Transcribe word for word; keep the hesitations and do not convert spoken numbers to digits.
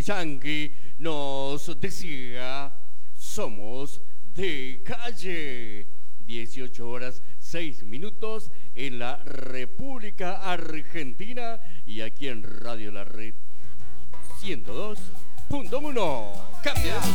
Yankee nos decía, somos de calle. dieciocho horas seis minutos en la República Argentina y aquí en Radio La Red ciento dos punto uno. Cambia.